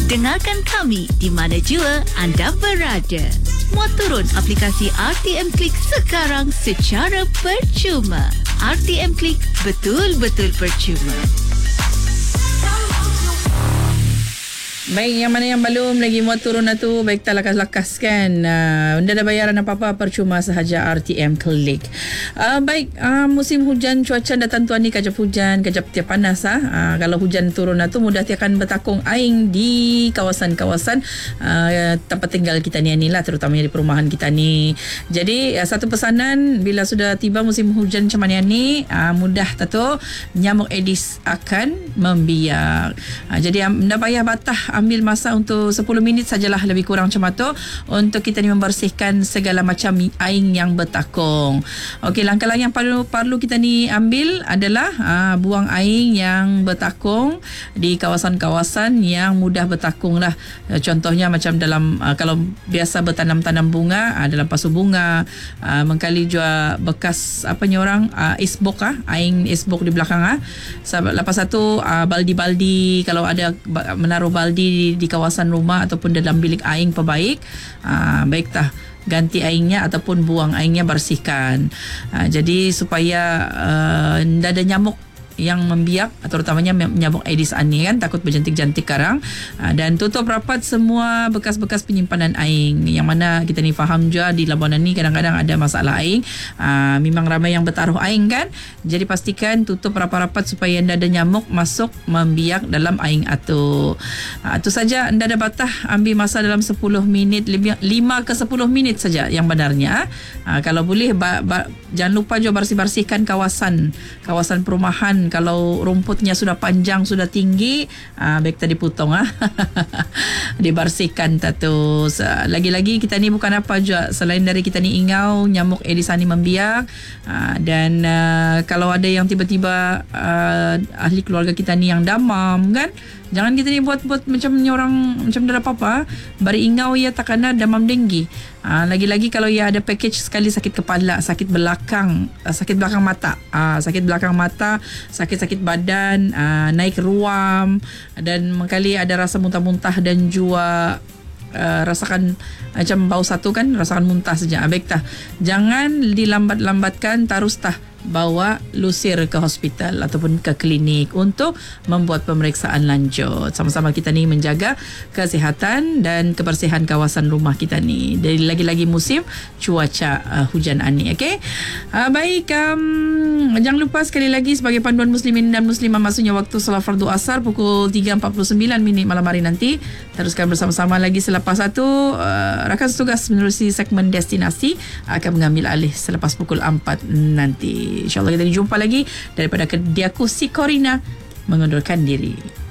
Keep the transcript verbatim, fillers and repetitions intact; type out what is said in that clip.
Dengarkan kami di mana jua anda berada. Muat turun aplikasi R T M Klik sekarang secara percuma. R T M Klik, betul-betul percuma. Baik, yang mana yang belum lagi muat turun tu, baik tak lakas-lakas kan. Uh, anda dah bayaran apa-apa percuma sahaja R T M Klik. Uh, baik, uh, musim hujan, cuaca datang tuan ni kajap hujan, kajap tiap panas. Ah. Uh, kalau hujan turun tu mudah dia akan bertakung aing di kawasan-kawasan uh, tempat tinggal kita ni ni lah, terutamanya di perumahan kita ni. Jadi uh, satu pesanan, bila sudah tiba musim hujan macam mana ni, uh, mudah tu nyamuk Aedes akan membiak. Uh, jadi anda payah batah ambil masa untuk sepuluh minit sajalah, lebih kurang macam tu, untuk kita ni membersihkan segala macam aing yang bertakung. Okey, langkah-langkah yang perlu, perlu kita ni ambil adalah aa, buang aing yang bertakung di kawasan-kawasan yang mudah bertakung lah. Contohnya macam dalam aa, kalau biasa bertanam-tanam bunga, aa, dalam pasu bunga, aa, mengkali juga bekas apa ni orang aa, isbok ah, aing isbok di belakang ah. Lepas satu aa, baldi-baldi, kalau ada menaruh baldi Di, di kawasan rumah ataupun dalam bilik aing perbaik, aa, baik tah ganti aingnya ataupun buang aingnya, bersihkan. Aa, jadi supaya tidak ada nyamuk yang membiak, terutamanya nyamuk Aedes ani kan, takut berjantik-jantik karang. Aa, dan tutup rapat semua bekas-bekas penyimpanan aing, yang mana kita ni faham juga di Labuan ni kadang-kadang ada masalah aing. Aa, memang ramai yang bertaruh aing kan, jadi pastikan tutup rapat-rapat supaya anda ada nyamuk masuk membiak dalam aing atu. Aa, itu saja, anda ada batah ambil masa dalam sepuluh minit, lima ke sepuluh minit saja yang benarnya. Aa, kalau boleh ba, ba, jangan lupa juga bersih-bersihkan kawasan kawasan perumahan. Kalau rumputnya sudah panjang, sudah tinggi, aa, baik tadi potong ah. Dibersihkan tu. Lagi-lagi kita ni bukan apa juga selain dari kita ni ingau nyamuk Aedes ani membiak. Aa, dan aa, kalau ada yang tiba-tiba aa, ahli keluarga kita ni yang damam kan, jangan kita ni buat-buat macam ni orang macam dah apa-apa, bari ingau ia takana demam denggi. Ha, lagi-lagi kalau ia ada package sekali sakit kepala, sakit belakang, sakit belakang mata, ha, sakit belakang mata, sakit-sakit badan, ha, naik ruam, dan mengkali ada rasa muntah-muntah dan juga uh, rasakan macam bau satu kan, rasakan muntah saja. Baik tah, jangan dilambat-lambatkan, terus tah bawa lusir ke hospital ataupun ke klinik untuk membuat pemeriksaan lanjut. Sama-sama kita ni menjaga kesihatan dan kebersihan kawasan rumah kita ni. Dari lagi-lagi musim cuaca uh, hujan ani. Okey. Uh, baik, um, jangan lupa sekali lagi sebagai panduan muslimin dan muslimah, masuknya waktu solat fardu asar pukul tiga empat puluh sembilan minit malam hari nanti. Teruskan bersama-sama lagi selepas satu. Uh, rakan tugas menerusi segmen destinasi akan mengambil alih selepas pukul empat nanti. InsyaAllah kita jumpa lagi. Daripada Kediaku, si Corina mengundurkan diri.